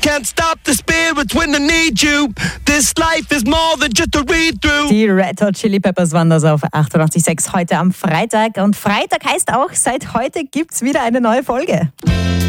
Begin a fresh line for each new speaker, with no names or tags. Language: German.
Can't stop the spirit when I need you. This life is more than just a read-through.
Die Red Hot Chili Peppers waren das auf 88.6 heute am Freitag. Und Freitag heißt auch, seit heute gibt's wieder eine neue Folge.